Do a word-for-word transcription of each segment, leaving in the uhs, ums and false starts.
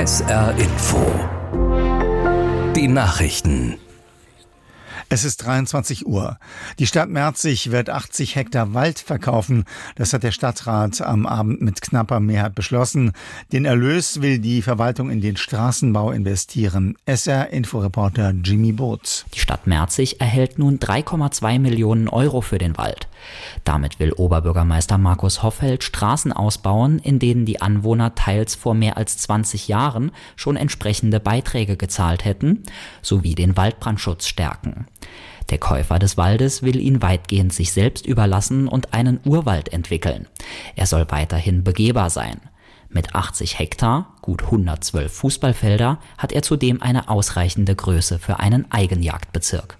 S R Info. Die Nachrichten. Es ist dreiundzwanzig Uhr. Die Stadt Merzig wird achtzig Hektar Wald verkaufen. Das hat der Stadtrat am Abend mit knapper Mehrheit beschlossen. Den Erlös will die Verwaltung in den Straßenbau investieren. S R-Inforeporter Jimmy Boot. Die Stadt Merzig erhält nun drei Komma zwei Millionen Euro für den Wald. Damit will Oberbürgermeister Markus Hoffeld Straßen ausbauen, in denen die Anwohner teils vor mehr als zwanzig Jahren schon entsprechende Beiträge gezahlt hätten, sowie den Waldbrandschutz stärken. Der Käufer des Waldes will ihn weitgehend sich selbst überlassen und einen Urwald entwickeln. Er soll weiterhin begehbar sein. Mit achtzig Hektar, gut hundertzwölf Fußballfelder, hat er zudem eine ausreichende Größe für einen Eigenjagdbezirk.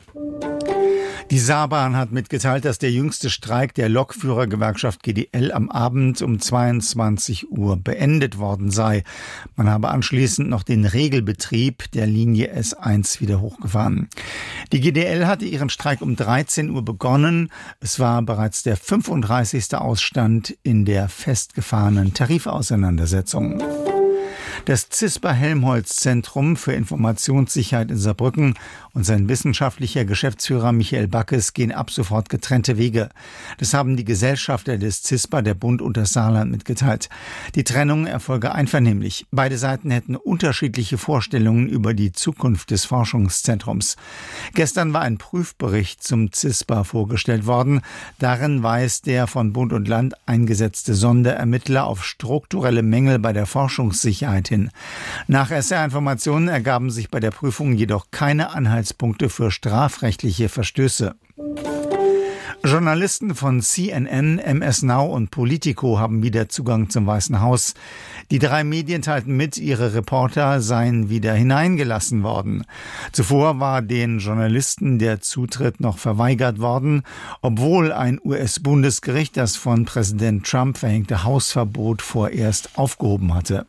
Die Saarbahn hat mitgeteilt, dass der jüngste Streik der Lokführergewerkschaft G D L am Abend um zweiundzwanzig Uhr beendet worden sei. Man habe anschließend noch den Regelbetrieb der Linie S eins wieder hochgefahren. Die G D L hatte ihren Streik um dreizehn Uhr begonnen. Es war bereits der fünfunddreißigste Ausstand in der festgefahrenen Tarifauseinandersetzung. Das CISPA-Helmholtz-Zentrum für Informationssicherheit in Saarbrücken und sein wissenschaftlicher Geschäftsführer Michael Backes gehen ab sofort getrennte Wege. Das haben die Gesellschafter des CISPA, der Bund und das Saarland, mitgeteilt. Die Trennung erfolge einvernehmlich. Beide Seiten hätten unterschiedliche Vorstellungen über die Zukunft des Forschungszentrums. Gestern war ein Prüfbericht zum CISPA vorgestellt worden. Darin weist der von Bund und Land eingesetzte Sonderermittler auf strukturelle Mängel bei der Forschungssicherheit hin. Nach S R-Informationen ergaben sich bei der Prüfung jedoch keine Anhaltspunkte für strafrechtliche Verstöße. Journalisten von C N N, M S Now und Politico haben wieder Zugang zum Weißen Haus. Die drei Medien teilten mit, ihre Reporter seien wieder hineingelassen worden. Zuvor war den Journalisten der Zutritt noch verweigert worden, obwohl ein U S-Bundesgericht das von Präsident Trump verhängte Hausverbot vorerst aufgehoben hatte.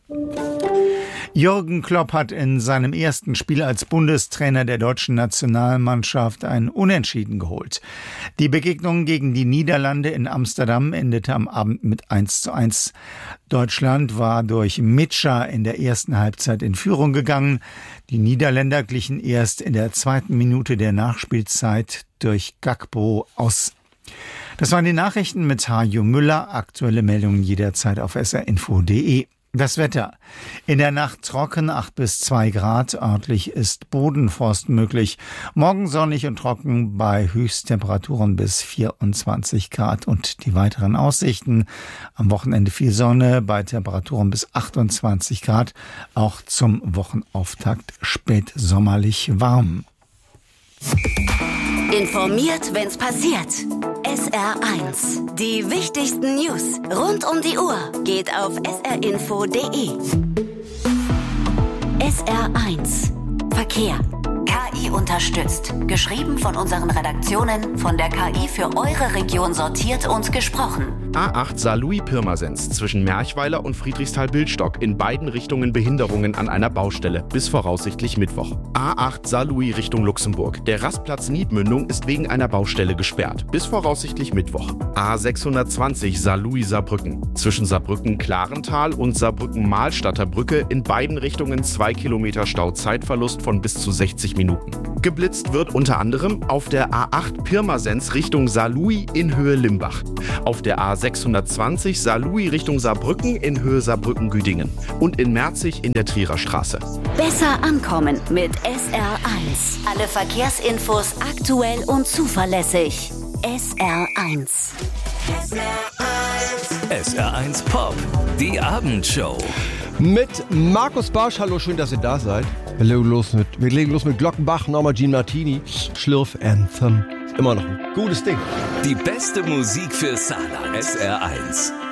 Jürgen Klopp hat in seinem ersten Spiel als Bundestrainer der deutschen Nationalmannschaft ein Unentschieden geholt. Die Begegnung gegen die Niederlande in Amsterdam endete am Abend mit eins zu eins. Deutschland war durch Mitscher in der ersten Halbzeit in Führung gegangen. Die Niederländer glichen erst in der zweiten Minute der Nachspielzeit durch Gakpo aus. Das waren die Nachrichten mit Hajo Müller. Aktuelle Meldungen jederzeit auf s r info punkt d e. Das Wetter. In der Nacht trocken, acht bis zwei Grad. Örtlich ist Bodenfrost möglich. Morgen sonnig und trocken bei Höchsttemperaturen bis vierundzwanzig Grad. Und die weiteren Aussichten. Am Wochenende viel Sonne bei Temperaturen bis achtundzwanzig Grad. Auch zum Wochenauftakt spätsommerlich warm. Informiert, wenn's passiert. S R eins. Die wichtigsten News rund um die Uhr geht auf s r info punkt d e. S R eins. Verkehr. K I unterstützt. Geschrieben von unseren Redaktionen, von der K I für eure Region sortiert und gesprochen. A acht Saarlouis-Pirmasens zwischen Merchweiler und Friedrichsthal-Bildstock. In beiden Richtungen Behinderungen an einer Baustelle. Bis voraussichtlich Mittwoch. A acht Saarlouis Richtung Luxemburg. Der Rastplatz Niedmündung ist wegen einer Baustelle gesperrt. Bis voraussichtlich Mittwoch. A sechshundertzwanzig Saarlouis-Saarbrücken. Zwischen Saarbrücken-Klarental und Saarbrücken-Mahlstadter Brücke in beiden Richtungen zwei Kilometer Stau. Zeitverlust von bis zu sechzig Minuten. Geblitzt wird unter anderem auf der A acht Pirmasens Richtung Saarlouis in Höhe Limbach. Auf der A sechshundertzwanzig Saarlouis Richtung Saarbrücken in Höhe Saarbrücken-Güdingen. Und in Merzig in der Trierer Straße. Besser ankommen mit S R eins. Alle Verkehrsinfos aktuell und zuverlässig. S R eins. S R eins Pop, die Abendshow. Mit Markus Barsch. Hallo, schön, dass ihr da seid. Wir legen los mit, wir legen los mit Glockenbach, Norma Jean Martini, Schlürf Anthem. Immer noch ein gutes Ding. Die beste Musik für Saarland. S R eins.